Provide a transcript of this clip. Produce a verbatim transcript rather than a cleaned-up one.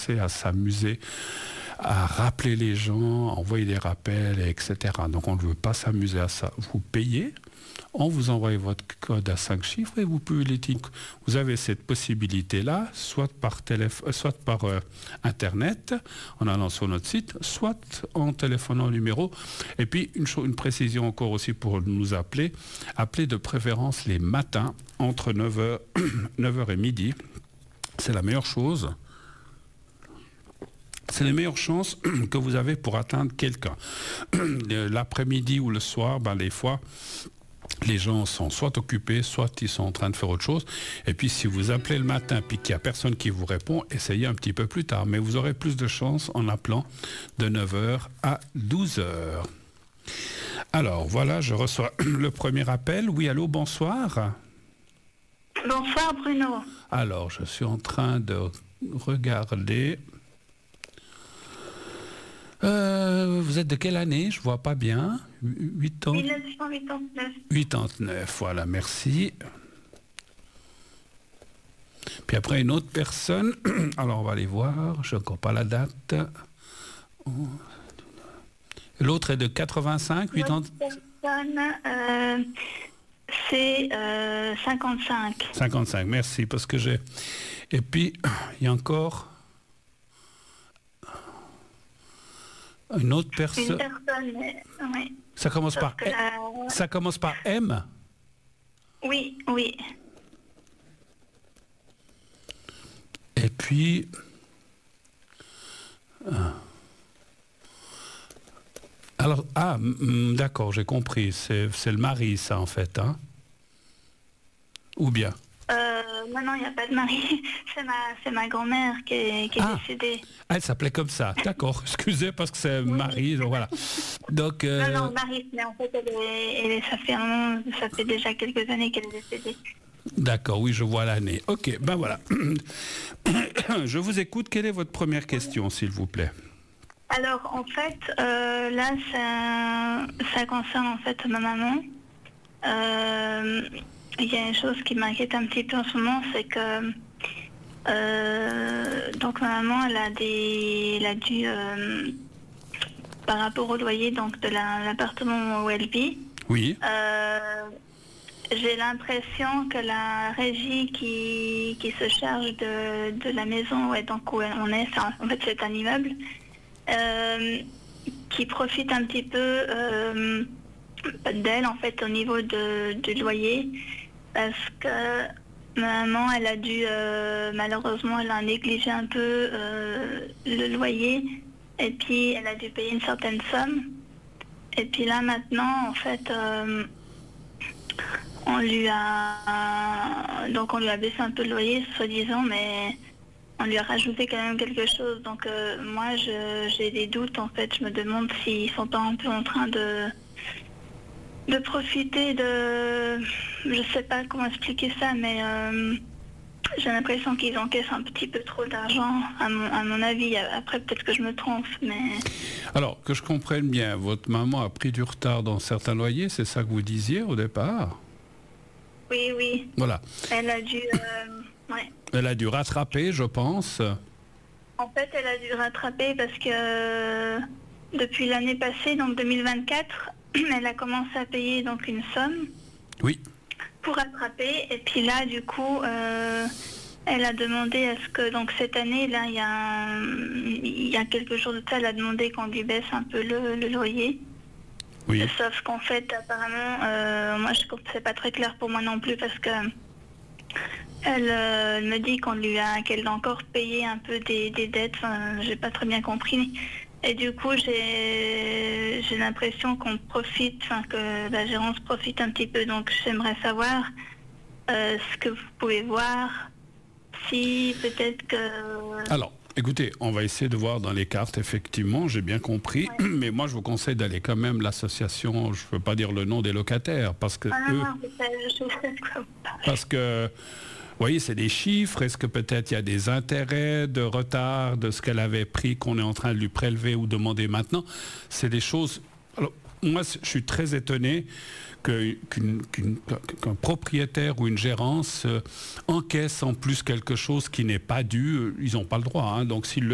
commencer à s'amuser, à rappeler les gens, à envoyer des rappels, et cetera. Donc on ne veut pas s'amuser à ça. Vous payez, on vous envoie votre code à cinq chiffres et vous pouvez l'utiliser. Vous avez cette possibilité-là, soit par, téléphone, soit par euh, Internet, en allant sur notre site, soit en téléphonant au numéro. Et puis, une, chose, une précision encore aussi pour nous appeler. Appelez de préférence les matins, entre neuf heures, neuf heures et midi. C'est la meilleure chose. C'est les meilleures chances que vous avez pour atteindre quelqu'un. L'après-midi ou le soir, ben, des fois, les gens sont soit occupés, soit ils sont en train de faire autre chose. Et puis, si vous appelez le matin et qu'il n'y a personne qui vous répond, essayez un petit peu plus tard. Mais vous aurez plus de chance en appelant de neuf heures à douze heures. Alors, voilà, je reçois le premier appel. Oui, allô, bonsoir. Bonsoir, Bruno. Alors, je suis en train de regarder... Euh, vous êtes de quelle année? Je vois pas bien. huit ans. mille neuf cent quatre-vingt-neuf. quatre-vingt-neuf, voilà, merci. Puis après, une autre personne. Alors, on va aller voir. Je n'ai encore pas la date. L'autre est de quatre-vingt-cinq, huit ans. Personne, euh, c'est euh, cinquante-cinq. cinquante-cinq, merci, parce que j'ai... Et puis, il y a encore... Une autre personne. Une personne, oui. Ça commence Sauf par que M. la- Ça commence par M. Oui, oui. Et puis. ah. Alors, ah, mm, d'accord, j'ai compris. C'est, c'est le mari, ça, en fait, hein? Ou bien? Euh, non, non, il n'y a pas de mari. C'est ma, c'est ma grand-mère qui est, qui est Ah. décédée. Ah, elle s'appelait comme ça, d'accord. Excusez, parce que c'est Marie, donc voilà. Donc, euh, Non, non, Marie, mais en fait, elle est, elle est- ça fait un moment, ça fait déjà quelques années qu'elle est décédée. d'accord, oui, je vois l'année. Ok, ben voilà. Je vous écoute. Quelle est votre première question, s'il vous plaît? Alors, en fait, euh, là, ça, ça concerne en fait ma maman. Euh, Il y a une chose qui m'inquiète un petit peu en ce moment, c'est que euh, donc ma maman, elle a des, elle a dû euh, par rapport au loyer donc de la- l'appartement où elle vit. Oui. Euh, j'ai l'impression que la régie qui, qui se charge de, de la maison ouais, donc où on est, c'est un- en fait c'est un immeuble, euh, qui profite un petit peu euh, d'elle en fait au niveau de, du loyer, parce que ma maman elle a dû euh, malheureusement elle a négligé un peu euh, le loyer, et puis elle a dû payer une certaine somme, et puis là maintenant en fait euh, on lui a donc on lui a baissé un peu le loyer soi-disant, mais on lui a rajouté quand même quelque chose. Donc euh, moi je, j'ai des doutes en fait, je me demande s'ils sont pas un peu en train de de profiter de, je sais pas comment expliquer ça, mais euh, j'ai l'impression qu'ils encaissent un petit peu trop d'argent à mon, à mon avis. Après peut-être que je me trompe, mais Alors, que je comprenne bien, votre maman a pris du retard dans certains loyers, c'est ça que vous disiez au départ? oui oui Voilà. elle a dû euh, ouais. Elle a dû rattraper, je pense. En fait, elle a dû rattraper parce que euh, depuis l'année passée, donc deux mille vingt-quatre, elle a commencé à payer donc une somme Oui. pour rattraper. Et puis là, du coup, euh, elle a demandé à ce que, donc cette année, là, il y a, un- il y a quelques jours de ça, elle a demandé qu'on lui baisse un peu le, le loyer. Oui. Sauf qu'en fait, apparemment, euh, moi, je c'est pas très clair pour moi non plus parce que elle, euh, elle me dit qu'on lui a, qu'elle doit encore payer un peu des, des dettes. Enfin, j'ai pas très bien compris. Et du coup, j'ai, j'ai l'impression qu'on profite, enfin que la gérance profite un petit peu. Donc, j'aimerais savoir euh, ce que vous pouvez voir, si peut-être que. Alors, écoutez, on va essayer de voir dans les cartes, effectivement, j'ai bien compris, Ouais. mais moi je vous conseille d'aller quand même l'association, je ne peux pas dire le nom des locataires, parce que Ah non, eux, non, je sais, je sais de quoi vous parlez. parce que, vous voyez, c'est des chiffres, est-ce que peut-être il y a des intérêts de retard de ce qu'elle avait pris, qu'on est en train de lui prélever ou demander maintenant? C'est des choses... Alors, moi, je suis très étonné que, qu'une, qu'une- qu'un propriétaire ou une gérance euh, encaisse en plus quelque chose qui n'est pas dû. Ils n'ont pas le droit, hein. Donc s'ils le